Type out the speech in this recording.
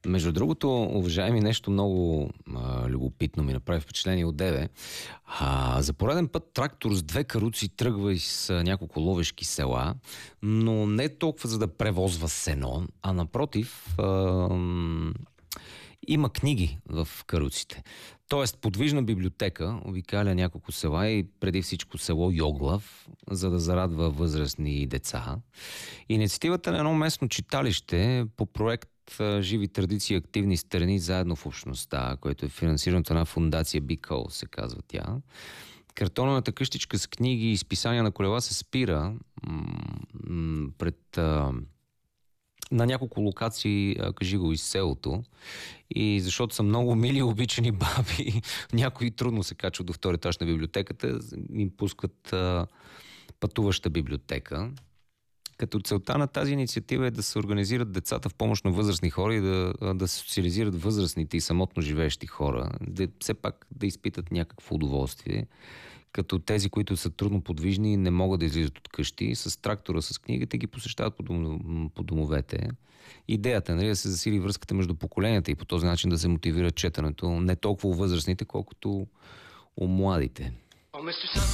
Между другото, уважаеми, нещо много любопитно ми направи впечатление от Деве. За пореден път трактор с две каруци тръгва из няколко ловешки села, но не толкова за да превозва сено, а напротив, има книги в каруците. Тоест, подвижна библиотека обикаля няколко села и преди всичко село Йоглав, за да зарадва възрастни деца. Инициативата на едно местно читалище по проект Живи традиции и активни страни заедно в общността, който е финансиран от една фундация Бикъл, се казва тя. Картоновата къщичка с книги и списания на колела се спира пред на няколко локации, кажи го, из селото. И защото са много мили и обичани баби, някои трудно се качват до втори етаж на библиотеката, им пускат пътуваща библиотека. Като целта на тази инициатива е да се организират децата в помощ на възрастни хора и да се социализират възрастните и самотно живеещи хора. Все пак да изпитат някакво удоволствие. Като тези, които са трудно подвижни, не могат да излизат от къщи, с трактора, с книгите ги посещават по домовете. Идеята е, да се засили връзката между поколенията и по този начин да се мотивира четенето не толкова у възрастните, колкото у младите.